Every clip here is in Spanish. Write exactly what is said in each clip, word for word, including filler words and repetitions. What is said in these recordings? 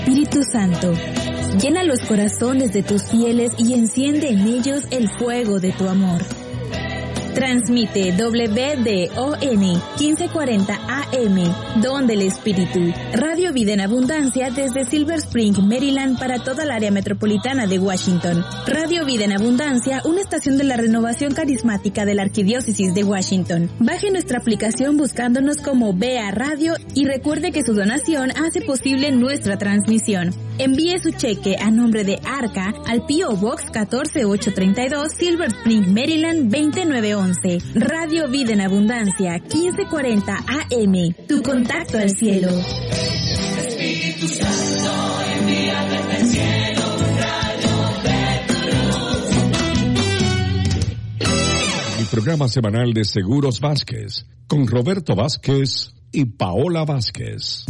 Espíritu Santo, llena los corazones de tus fieles y enciende en ellos el fuego de tu amor. Transmite W D O N quince cuarenta A M, Don del Espíritu, Radio Vida en Abundancia desde Silver Spring, Maryland para toda el área metropolitana de Washington. Radio Vida en Abundancia, una estación de la renovación carismática de la Arquidiócesis de Washington. Baje nuestra aplicación buscándonos como B A Radio y recuerde que su donación hace posible nuestra transmisión. Envíe su cheque a nombre de Arca al P O Box catorce ochocientos treinta y dos, Silver Spring, Maryland veinte nueve once. Radio Vida en Abundancia, quince cuarenta A M. Tu contacto al cielo. Espíritu Santo, envía desde el cielo un rayo de tu luz. El programa semanal de Seguros Vázquez, con Roberto Vázquez y Paola Vázquez.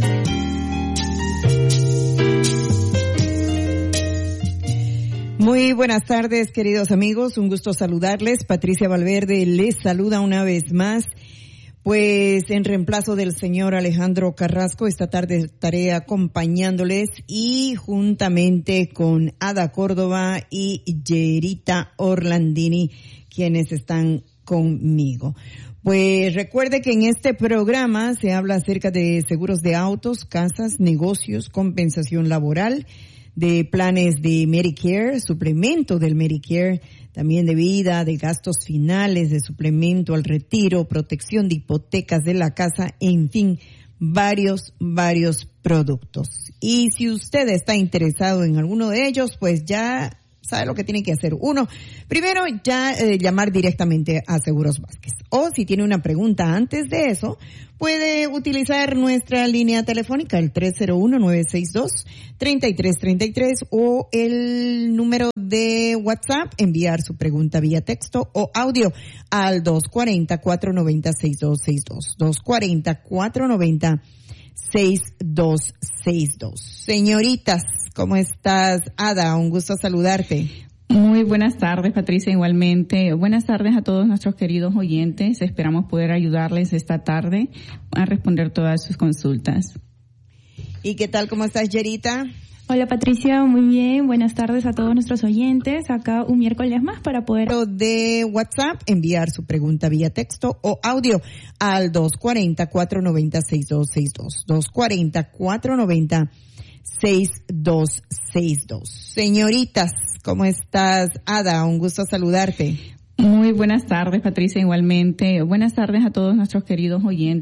Muy buenas tardes, queridos amigos. Un gusto saludarles. Patricia Valverde les saluda una vez más. Pues en reemplazo del señor Alejandro Carrasco, esta tarde estaré acompañándoles y juntamente con Ada Córdoba y Yerita Orlandini, quienes están conmigo. Pues recuerde que en este programa se habla acerca de seguros de autos, casas, negocios, compensación laboral, de planes de Medicare, suplemento del Medicare, también de vida, de gastos finales, de suplemento al retiro, protección de hipotecas de la casa, en fin, varios, varios productos. Y si usted está interesado en alguno de ellos, pues ya sabe lo que tiene que hacer. Uno, primero ya eh, llamar directamente a Seguros Vázquez. O si tiene una pregunta antes de eso, puede utilizar nuestra línea telefónica, el tres cero uno, nueve seis dos, tres tres tres tres, o el número de WhatsApp, enviar su pregunta vía texto o audio al dos cuatro cero, cuatro nueve cero, seis dos seis dos, dos cuatro cero, cuatro nueve cero, seis dos seis dos. Señoritas, ¿cómo estás? Ada, un gusto saludarte. Muy buenas tardes, Patricia, igualmente. Buenas tardes a todos nuestros queridos oyentes. Esperamos poder ayudarles esta tarde a responder todas sus consultas. ¿Y qué tal? ¿Cómo estás, Yerita? Hola, Patricia, muy bien. Buenas tardes a todos nuestros oyentes. Acá un miércoles más para poder... De WhatsApp, enviar su pregunta vía texto o audio al dos cuatro cero, cuatro nueve cero, seis dos seis dos, dos cuatro cero, cuatro nueve cero, seis dos seis dos. Señoritas, ¿cómo estás? Ada, un gusto saludarte. Muy buenas tardes, Patricia, igualmente. Buenas tardes a todos nuestros queridos oyentes.